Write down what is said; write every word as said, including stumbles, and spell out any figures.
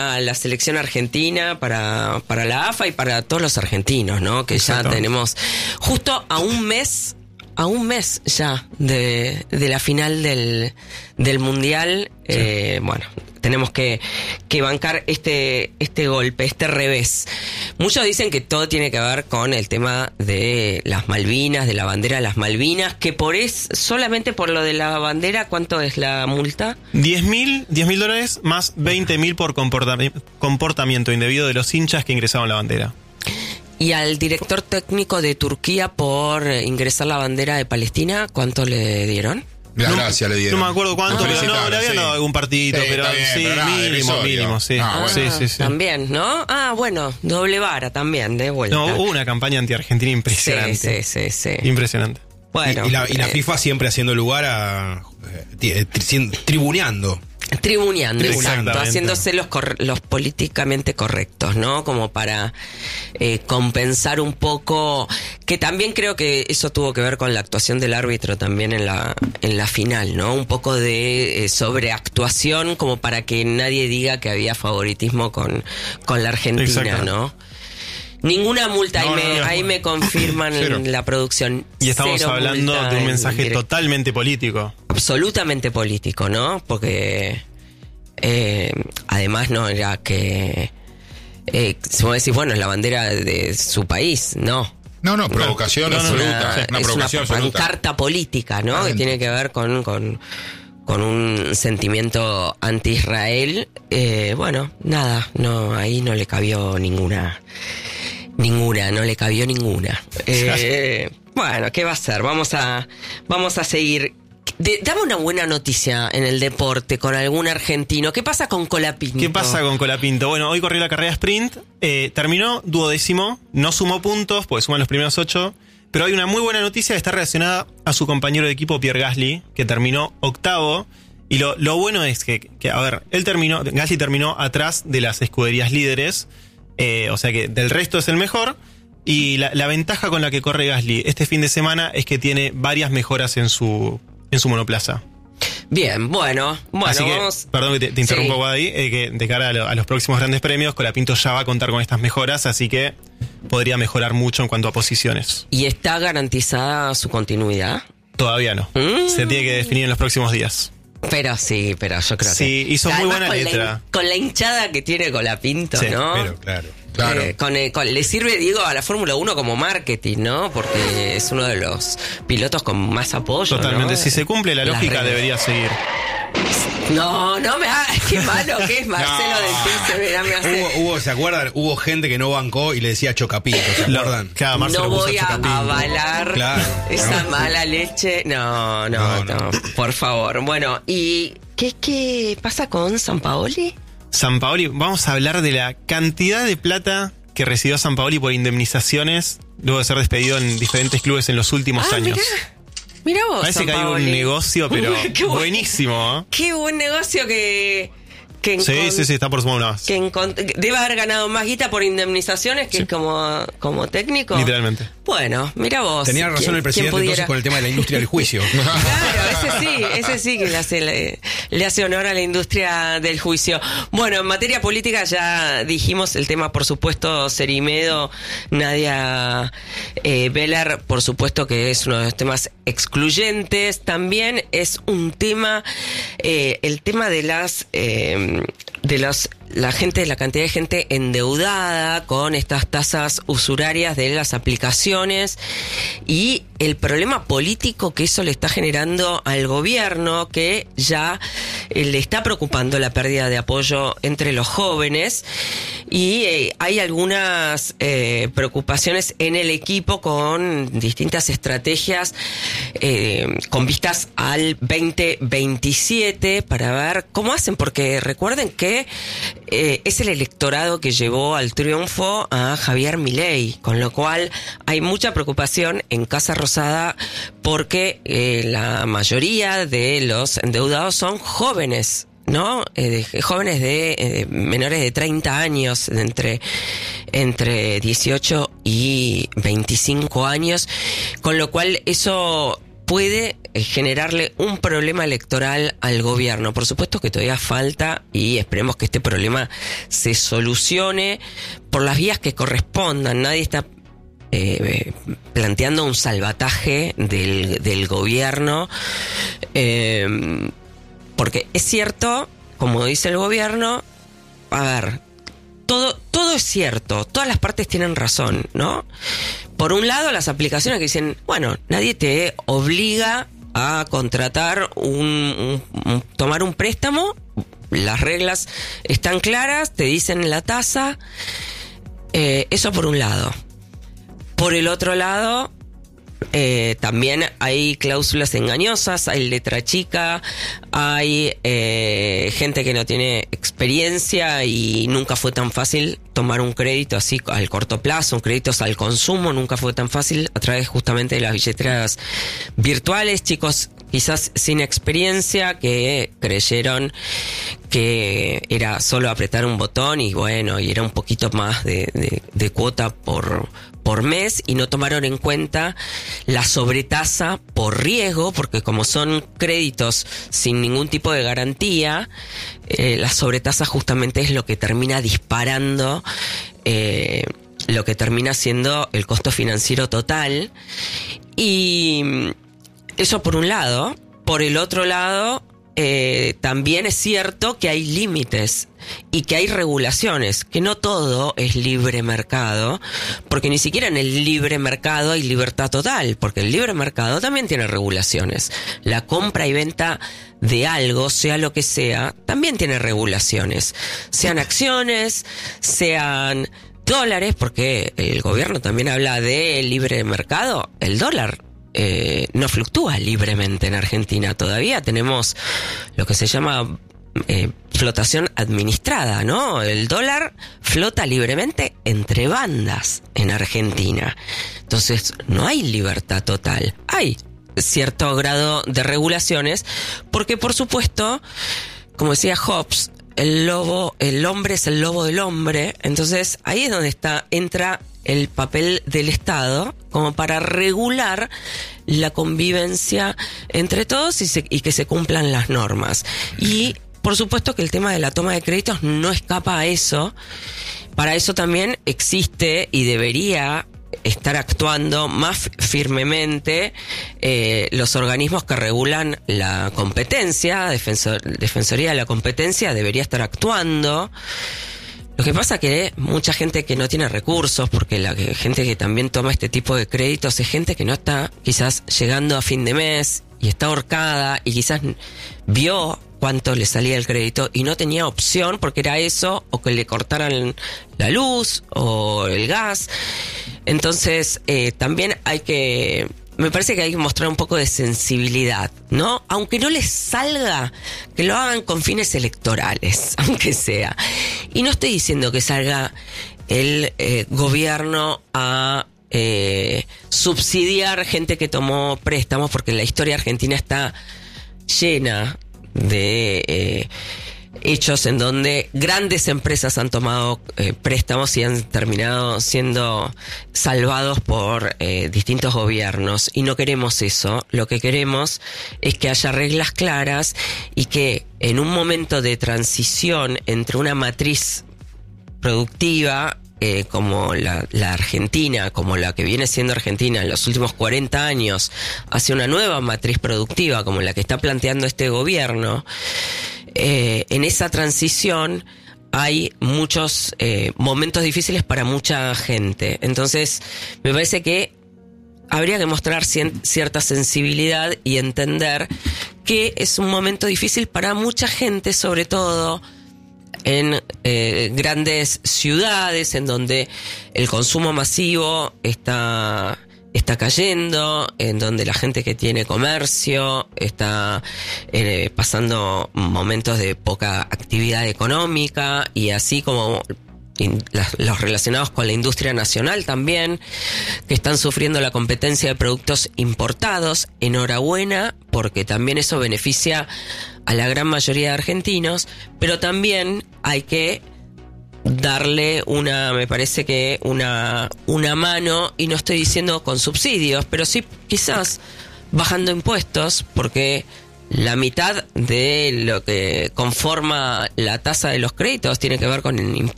la selección argentina, para, para la A F A y para todos los argentinos, ¿no? Que ya tenemos justo a un mes, a un mes ya de, de la final del, del Mundial. Sí. Eh, bueno, tenemos que, que bancar este, este golpe, este revés. Muchos dicen que todo tiene que ver con el tema de las Malvinas, de la bandera de las Malvinas, que por es, solamente por lo de la bandera, ¿cuánto es la multa? diez mil dólares más veinte mil por comportami- comportamiento indebido de los hinchas que ingresaron la bandera. Y al director técnico de Turquía por ingresar la bandera de Palestina, ¿cuánto le dieron? La no, gracia le dieron. No me acuerdo cuánto, no, pero no, le habían sí. dado algún partidito, sí, pero bien, sí, pero nada, mínimo, mínimo, sí. Ah, bueno. sí, sí, sí. También, ¿no? Ah, bueno, doble vara también, de vuelta. No, hubo una campaña anti-argentina impresionante. Sí, sí, sí, sí. Impresionante. Bueno, y, y, la, y la eh, FIFA siempre haciendo lugar a... Eh, tri, tribuneando. Tribuneando, exacto, haciéndose los, cor- los políticamente correctos, ¿no? Como para eh, compensar un poco, que también creo que eso tuvo que ver con la actuación del árbitro también en la en la final, ¿no? Un poco de eh, sobreactuación como para que nadie diga que había favoritismo con, con la Argentina, ¿no? Ninguna multa, no, ahí, me, no, no, ahí me confirman en la producción. Y estamos Cero hablando de un mensaje en, totalmente político. Absolutamente político, ¿no? Porque eh, además no era que... Eh, si vos decís, bueno, es la bandera de su país, no. No, no, provocación no, absoluta. Una, una es provocación una absoluta. pancarta política, ¿no? Que tiene que ver con... con con un sentimiento anti-Israel. Eh, bueno, nada, no, ahí no le cabió ninguna... Ninguna, no le cabió ninguna. Eh, bueno, ¿qué va a ser? Vamos a, vamos a seguir. De, dame una buena noticia en el deporte con algún argentino. ¿Qué pasa con Colapinto? ¿Qué pasa con Colapinto? Bueno, hoy corrió la carrera sprint, eh, terminó duodécimo, no sumó puntos, porque suman los primeros ocho, pero hay una muy buena noticia que está relacionada a su compañero de equipo Pierre Gasly, que terminó octavo. Y lo, lo bueno es que, que, a ver, él terminó, Gasly terminó atrás de las escuderías líderes. Eh, o sea que del resto es el mejor. Y la, la ventaja con la que corre Gasly este fin de semana es que tiene varias mejoras en su en su monoplaza. Bien, bueno, bueno, Así que, vamos... perdón que te, te interrumpo, sí. Guadi, eh, que de cara a, lo, a los próximos grandes premios, Colapinto ya va a contar con estas mejoras, así que podría mejorar mucho en cuanto a posiciones. ¿Y está garantizada su continuidad? Todavía no. Mm. Se tiene que definir en los próximos días. Pero sí, pero yo creo sí, que... Sí, hizo muy buena con letra. La, con la hinchada que tiene Colapinto, sí, ¿no? Pero claro. Claro. Eh, con, eh, con, le sirve, digo, a la Fórmula uno como marketing, ¿no? Porque es uno de los pilotos con más apoyo. Totalmente. ¿no? Si se cumple la lógica, la debería seguir. No, no me hagas. Qué malo que es Marcelo no. del Pice. Me hace... hubo, hubo, ¿se acuerdan? Hubo gente que no bancó y le decía Chocapito, ¿se acuerdan? No, claro, no voy a avalar claro, esa no. mala leche. No, no, no, no. Por favor. Bueno, ¿y qué, qué pasa con Sampaoli? Sampaoli, vamos a hablar de la cantidad de plata que recibió Sampaoli por indemnizaciones luego de ser despedido en diferentes clubes en los últimos ah, años. Mirá. Mirá vos, Parece que hay un negocio, pero qué buenísimo. ¿eh? Qué buen negocio que... que sí, encont- sí, sí, está por sumar una más. Que encont- debe haber ganado más guita por indemnizaciones que sí. como, como técnico. Literalmente. Bueno, mira vos. Tenía razón el presidente entonces con el tema de la industria del juicio. Claro, ese sí, ese sí que le hace, le, le hace honor a la industria del juicio. Bueno, en materia política ya dijimos el tema, por supuesto, Cerimedo, Nadia eh, Beller, por supuesto que es uno de los temas excluyentes. También es un tema, eh, el tema de las... Eh, de los la gente, la cantidad de gente endeudada con estas tasas usurarias de las aplicaciones y el problema político que eso le está generando al gobierno, que ya eh, le está preocupando la pérdida de apoyo entre los jóvenes y eh, hay algunas eh, preocupaciones en el equipo con distintas estrategias eh, con vistas al veinte veintisiete para ver cómo hacen, porque recuerden que Eh, es el electorado que llevó al triunfo a Javier Milei, con lo cual hay mucha preocupación en Casa Rosada porque eh, la mayoría de los endeudados son jóvenes, ¿no? Eh, de, jóvenes de eh, menores de treinta años, de entre, entre dieciocho y veinticinco años, con lo cual eso puede generarle un problema electoral al gobierno. Por supuesto que todavía falta y esperemos que este problema se solucione por las vías que correspondan. Nadie está eh, planteando un salvataje del, del gobierno, eh, porque es cierto, como dice el gobierno, a ver, todo, todo es cierto, todas las partes tienen razón, ¿no? Por un lado, las aplicaciones que dicen, bueno, nadie te obliga a contratar un, un, un tomar un préstamo, las reglas están claras, te dicen la tasa, eh, eso por un lado. Por el otro lado, eh, también hay cláusulas engañosas, hay letra chica, hay eh, gente que no tiene experiencia y nunca fue tan fácil tomar un crédito así al corto plazo, un crédito al consumo, nunca fue tan fácil a través justamente de las billeteras virtuales. Chicos quizás sin experiencia que creyeron que era solo apretar un botón y bueno, y era un poquito más de, de, de cuota por, por mes y no tomaron en cuenta la sobretasa por riesgo, porque como son créditos sin ningún tipo de garantía, eh, la sobretasa justamente es lo que termina disparando eh, lo que termina siendo el costo financiero total. Y eso por un lado. Por el otro lado, eh, también es cierto que hay límites y que hay regulaciones, que no todo es libre mercado, porque ni siquiera en el libre mercado hay libertad total, porque el libre mercado también tiene regulaciones. La compra y venta de algo, sea lo que sea, también tiene regulaciones. Sean acciones, sean dólares, porque el gobierno también habla de libre mercado. El dólar Eh, no fluctúa libremente en Argentina. Todavía tenemos lo que se llama eh, flotación administrada, ¿no? El dólar flota libremente entre bandas en Argentina. Entonces, no hay libertad total. Hay cierto grado de regulaciones, porque por supuesto, como decía Hobbes, el lobo, el hombre es el lobo del hombre. Entonces, ahí es donde está, entra el papel del Estado como para regular la convivencia entre todos y, se, y que se cumplan las normas. Y por supuesto que el tema de la toma de créditos no escapa a eso. Para eso también existe y debería estar actuando más firmemente eh, los organismos que regulan la competencia. Defensor, Defensoría de la Competencia debería estar actuando. Lo que pasa que mucha gente que no tiene recursos, porque la que, gente que también toma este tipo de créditos es gente que no está quizás llegando a fin de mes y está ahorcada y quizás vio cuánto le salía el crédito y no tenía opción porque era eso o que le cortaran la luz o el gas. Entonces eh, también hay que... Me parece que hay que mostrar un poco de sensibilidad, ¿no? Aunque no les salga, que lo hagan con fines electorales, aunque sea. Y no estoy diciendo que salga el eh, gobierno a eh, subsidiar gente que tomó préstamos, porque la historia argentina está llena de eh, hechos en donde grandes empresas han tomado eh, préstamos y han terminado siendo salvados por eh, distintos gobiernos, y no queremos eso. Lo que queremos es que haya reglas claras y que en un momento de transición entre una matriz productiva eh, como la, la Argentina, como la que viene siendo Argentina en los últimos cuarenta años, hacia una nueva matriz productiva como la que está planteando este gobierno, Eh, en esa transición hay muchos eh, momentos difíciles para mucha gente. Entonces, me parece que habría que mostrar cien, cierta sensibilidad y entender que es un momento difícil para mucha gente, sobre todo en eh, grandes ciudades, en donde el consumo masivo está... está cayendo, en donde la gente que tiene comercio está eh, pasando momentos de poca actividad económica, y así como in, las, los relacionados con la industria nacional también, que están sufriendo la competencia de productos importados. Enhorabuena, porque también eso beneficia a la gran mayoría de argentinos, pero también hay que darle una, me parece que una, una mano, y no estoy diciendo con subsidios, pero sí quizás bajando impuestos, porque la mitad de lo que conforma la tasa de los créditos tiene que ver con impuestos